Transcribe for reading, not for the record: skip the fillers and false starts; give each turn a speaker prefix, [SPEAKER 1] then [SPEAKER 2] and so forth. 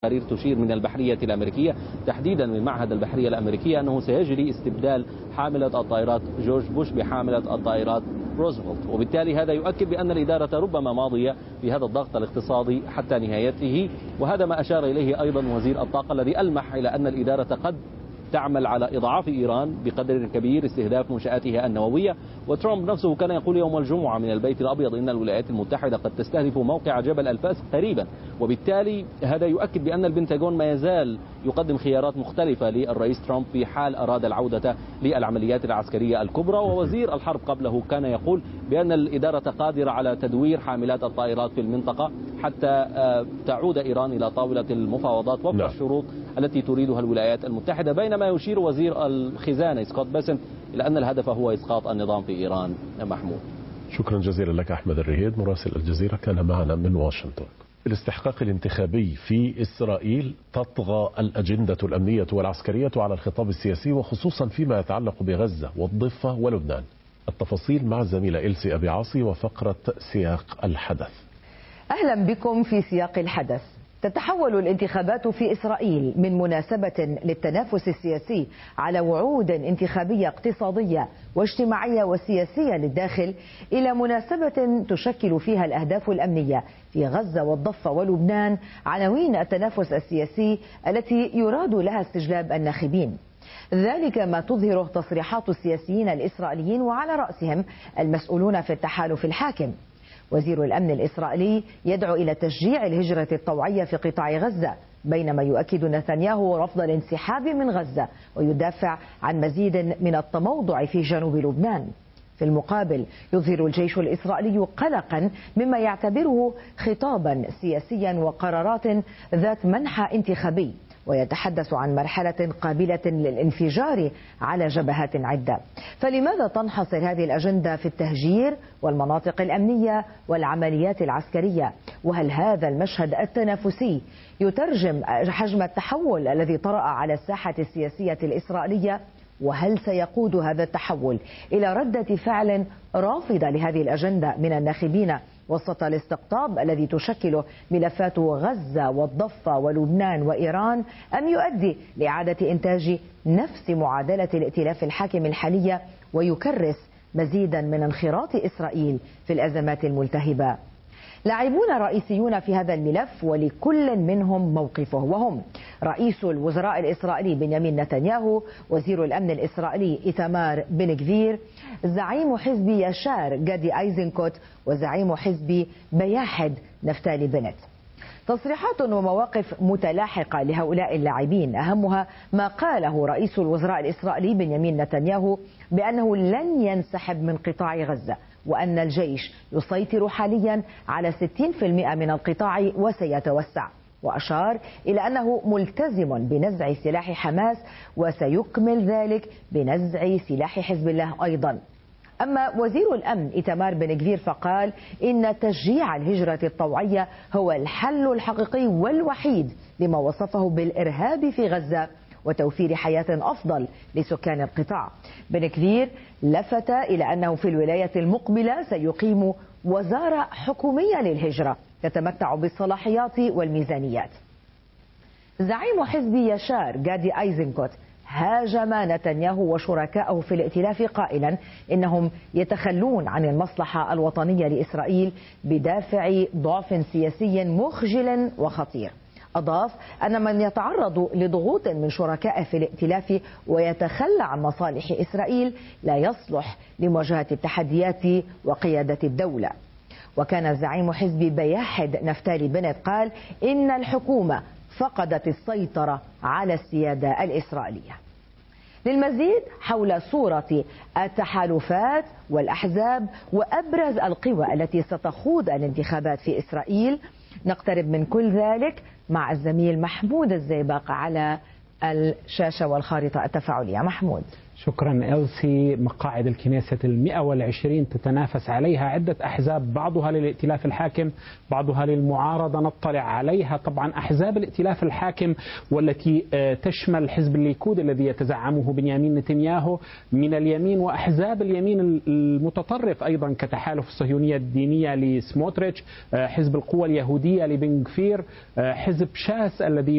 [SPEAKER 1] تقارير تشير من البحرية الأمريكية تحديدا من معهد البحرية الأمريكية أنه سيجري استبدال حاملة الطائرات جورج بوش بحاملة الطائرات روزفلت، وبالتالي هذا يؤكد بأن الإدارة ربما ماضية في هذا الضغط الاقتصادي حتى نهايته، وهذا ما أشار إليه أيضا وزير الطاقة الذي ألمح إلى أن الإدارة قد تعمل على إضعاف إيران بقدر كبير، استهداف منشآتها النووية. وترامب نفسه كان يقول يوم الجمعة من البيت الأبيض إن الولايات المتحدة قد تستهدف موقع جبل الفاسق قريبا، وبالتالي هذا يؤكد بأن البنتاغون ما يزال يقدم خيارات مختلفة للرئيس ترامب في حال أراد العودة للعمليات العسكرية الكبرى. ووزير الحرب قبله كان يقول بأن الإدارة قادرة على تدوير حاملات الطائرات في المنطقة حتى تعود إيران إلى طاولة المفاوضات وفق الشروط التي تريدها الولايات المتحدة، بينما يشير وزير الخزانة سكوت بيسنت إلى أن الهدف هو إسقاط النظام في إيران. محمود،
[SPEAKER 2] شكرا جزيلا لك. أحمد الرهيد مراسل الجزيرة كان معنا من واشنطن. الاستحقاق الانتخابي في إسرائيل تطغى الأجندة الأمنية والعسكرية على الخطاب السياسي، وخصوصا فيما يتعلق بغزة والضفة ولبنان. التفاصيل مع الزميلة إلسي أبي عاصي وفقرة سياق الحدث.
[SPEAKER 3] أهلا بكم في سياق الحدث. تتحول الانتخابات في إسرائيل من مناسبة للتنافس السياسي على وعود انتخابية اقتصادية واجتماعية وسياسية للداخل إلى مناسبة تشكل فيها الأهداف الأمنية في غزة والضفة ولبنان عناوين التنافس السياسي التي يراد لها استجلاب الناخبين. ذلك ما تظهره تصريحات السياسيين الإسرائيليين وعلى رأسهم المسؤولون في التحالف الحاكم. وزير الأمن الإسرائيلي يدعو إلى تشجيع الهجرة الطوعية في قطاع غزة، بينما يؤكد نتنياهو رفض الانسحاب من غزة ويدافع عن مزيد من التموضع في جنوب لبنان. في المقابل يظهر الجيش الإسرائيلي قلقا مما يعتبره خطابا سياسيا وقرارات ذات منحى انتخابي، ويتحدث عن مرحلة قابلة للانفجار على جبهات عدة. فلماذا تنحصر هذه الأجندة في التهجير والمناطق الأمنية والعمليات العسكرية؟ وهل هذا المشهد التنافسي يترجم حجم التحول الذي طرأ على الساحة السياسية الإسرائيلية؟ وهل سيقود هذا التحول إلى ردة فعل رافضة لهذه الأجندة من الناخبين وسط الاستقطاب الذي تشكله ملفات غزة والضفة ولبنان وإيران، أم يؤدي لإعادة إنتاج نفس معادلة الائتلاف الحاكم الحالية ويكرس مزيدا من انخراط إسرائيل في الأزمات الملتهبة؟ لاعبون رئيسيون في هذا الملف ولكل منهم موقفه، وهم رئيس الوزراء الإسرائيلي بنيامين نتنياهو، وزير الأمن الإسرائيلي إيتمار بن غفير، زعيم حزب يشار جادي أيزنكوت، وزعيم حزب بياحد نفتالي بنت. تصريحات ومواقف متلاحقة لهؤلاء اللاعبين، أهمها ما قاله رئيس الوزراء الإسرائيلي بنيامين نتنياهو بأنه لن ينسحب من قطاع غزة، وأن الجيش يسيطر حاليا على 60% من القطاع وسيتوسع، وأشار إلى أنه ملتزم بنزع سلاح حماس وسيكمل ذلك بنزع سلاح حزب الله أيضا. أما وزير الأمن إيتمار بن غفير فقال إن تشجيع الهجرة الطوعية هو الحل الحقيقي والوحيد لما وصفه بالإرهاب في غزة وتوفير حياة أفضل لسكان القطاع. بن غفير لفت إلى أنه في الولاية المقبلة سيقيم وزارة حكومية للهجرة تتمتع بالصلاحيات والميزانيات. زعيم حزب يشار جادي أيزنكوت هاجم نتنياهو وشركائه في الائتلاف قائلا إنهم يتخلون عن المصلحة الوطنية لإسرائيل بدافع ضعف سياسي مخجل وخطير. أضاف أن من يتعرض لضغوط من شركائه في الائتلاف ويتخلى عن مصالح إسرائيل لا يصلح لمواجهة التحديات وقيادة الدولة. وكان زعيم حزب بياحد نفتالي بنت قال إن الحكومة فقدت السيطرة على السيادة الإسرائيلية. للمزيد حول صورة التحالفات والأحزاب وأبرز القوى التي ستخوض الانتخابات في إسرائيل نقترب من كل ذلك مع الزميل محمود الزيبق على الشاشة والخارطة التفاعلية. محمود.
[SPEAKER 4] شكرا إلسي. مقاعد الكنيسة 120 تتنافس عليها عدة أحزاب، بعضها للائتلاف الحاكم بعضها للمعارضة. نطلع عليها طبعا أحزاب الائتلاف الحاكم والتي تشمل حزب الليكود الذي يتزعمه بنيامين نتنياهو من اليمين، وأحزاب اليمين المتطرف أيضا كتحالف الصهيونية الدينية لسموتريتش، حزب القوى اليهودية لبن غفير، حزب شاس الذي